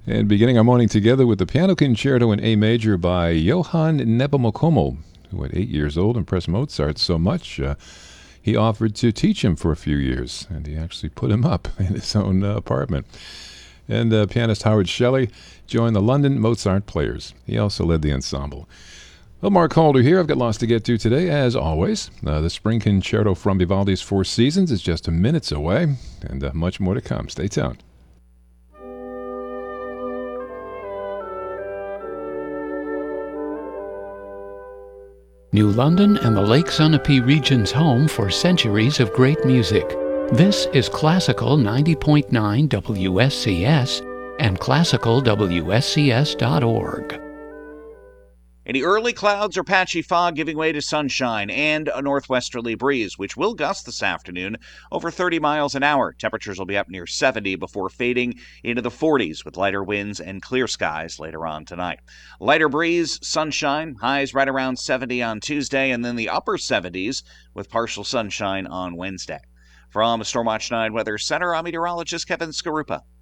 And beginning our morning together with the Piano Concerto in A Major by Johann Nepomucemo, who at 8 years old impressed Mozart so much, he offered to teach him for a few years, and he actually put him up in his own apartment. And pianist Howard Shelley joined the London Mozart Players. He also led the ensemble. Well, Mark Calder here. I've got lots to get to today, as always. The Spring Concerto from Vivaldi's Four Seasons is just minutes away, and much more to come. Stay tuned. New London and the Lake Sunapee region's home for centuries of great music. This is Classical 90.9 WSCS and classicalwscs.org. Any early clouds or patchy fog giving way to sunshine and a northwesterly breeze, which will gust this afternoon over 30 miles an hour. Temperatures will be up near 70 before fading into the 40s with lighter winds and clear skies later on tonight. Lighter breeze, sunshine, highs right around 70 on Tuesday, and then the upper 70s with partial sunshine on Wednesday. From the Stormwatch 9 Weather Center, I'm meteorologist Kevin Skarupa.